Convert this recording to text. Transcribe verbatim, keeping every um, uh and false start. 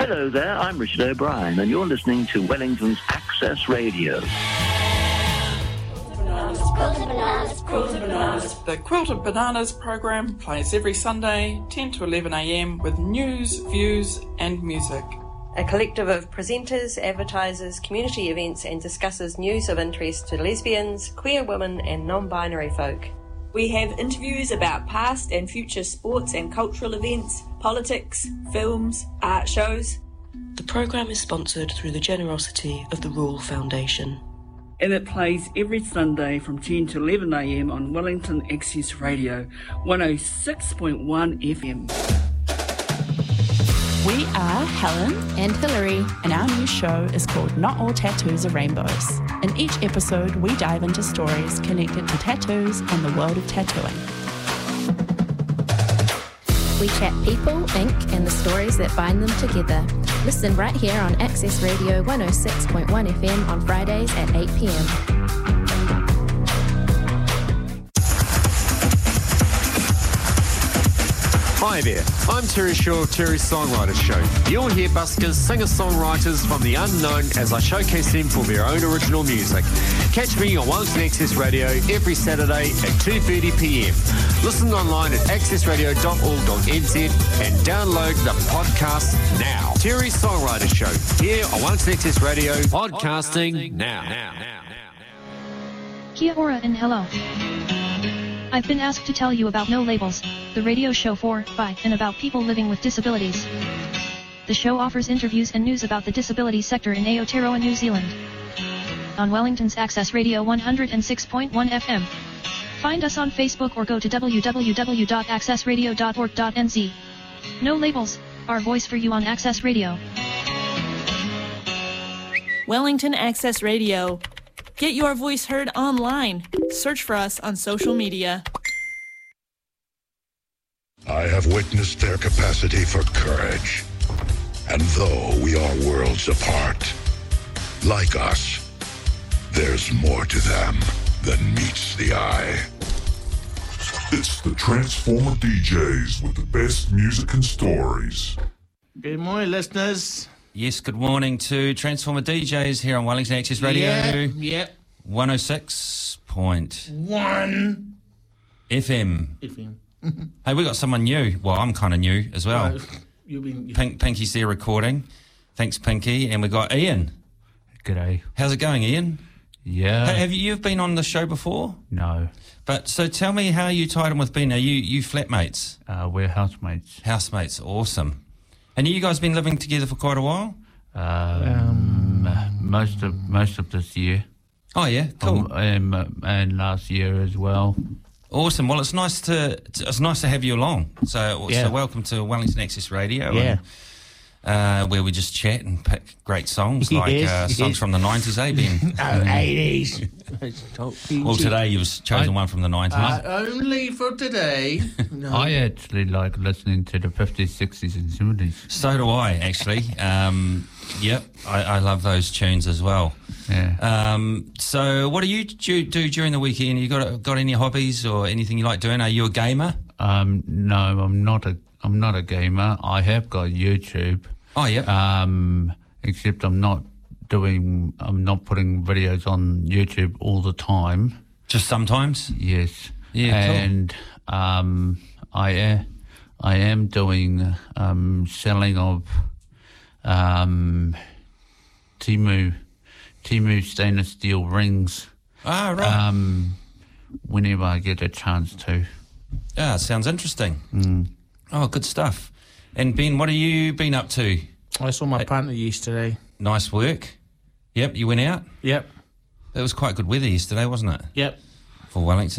Hello there, I'm Richard O'Brien, and you're listening to Wellington's Access Radio. Quilted Bananas, Quilted Bananas. The Quilted Bananas program plays every Sunday, ten to eleven a m, with news, views, and music. A collective of presenters, advertisers, community events, and discusses news of interest to lesbians, queer women, and non-binary folk. We have interviews about past and future sports and cultural events, politics, films, art shows. The programme is sponsored through the generosity of the Rule Foundation. And it plays every Sunday from ten to eleven a m on Wellington Access Radio, one oh six point one F M. We are Helen and Hilary, and our new show is called Not All Tattoos Are Rainbows. In each episode, we dive into stories connected to tattoos and the world of tattooing. We chat people, ink, and the stories that bind them together. Listen right here on Access Radio one oh six point one F M on Fridays at eight p m. Hi there, I'm Terry Shaw of Terry's Songwriters Show. You'll hear buskers, singer-songwriters from the unknown as I showcase them for their own original music. Catch me on Wellington Access Radio every Saturday at two thirty p m. Listen online at access radio dot org dot n z and download the podcast now. Terry's Songwriters Show, here on Wellington Access Radio, podcasting now. now, now, now. Kia ora and hello. I've been asked to tell you about No Labels, the radio show for, by, and about people living with disabilities. The show offers interviews and news about the disability sector in Aotearoa, New Zealand. On Wellington's Access Radio one oh six point one F M. Find us on Facebook or go to w w w dot access radio dot org dot n z. No Labels, our voice for you on Access Radio. Wellington Access Radio. Get your voice heard online. Search for us on social media. I have witnessed their capacity for courage. And though we are worlds apart, like us, there's more to them than meets the eye. It's the Transformer D Js with the best music and stories. Good morning, listeners. Yes, good morning to Transformer D Js here on Wellington Access Radio. Yeah, yep. one oh six point one F M. F M. Hey, we got someone new. Well, I'm kind of new as well. Oh, you've been, you've Pink, Pinky's there recording. Thanks, Pinky. And we got Ian. G'day. How's it going, Ian? Yeah. Hey, have you you've been on the show before? No. But so tell me how you tied in with Ben. Are you you flatmates? Uh, we're housemates. Housemates, awesome. And you guys been living together for quite a while? Um, um, most of most of this year. Oh yeah, cool. Um, and, and last year as well. Awesome. Well, it's nice to it's nice to have you along. So, yeah. so welcome to Wellington Access Radio. Yeah. And, uh, where we just chat and pick great songs Yes, like uh, songs yes. from the nineties, eh, Ben? Oh, eighties. Well, today you've chosen I, one from the nineties. Uh, only for today. No. I actually like listening to the fifties, sixties and seventies. So do I, actually. Um, yep, I, I love those tunes as well. Yeah. Um, so what do you do, do during the weekend? You got got any hobbies or anything you like doing? Are you a gamer? Um, no, I'm not a I'm not a gamer. I have got YouTube. Oh, yeah. Um, except I'm not doing, I'm not putting videos on YouTube all the time. Just sometimes? Yes. Yeah, and cool. um, I, uh, I am doing um, selling of um, Timu, Timu stainless steel rings. Ah, right. Um, whenever I get a chance to. Ah, sounds interesting. Mm. Oh, good stuff. And Ben, what have you been up to? I saw my partner yesterday. Nice work. Yep, you went out? Yep. It was quite good weather yesterday, wasn't it? Yep. For Wellington.